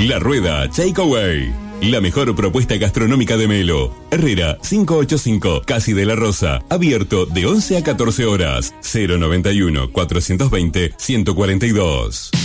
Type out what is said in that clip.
La Rueda Takeaway. La mejor propuesta gastronómica de Melo. Herrera 585, Casi de la Rosa. Abierto de 11 a 14 horas. 091 420 142.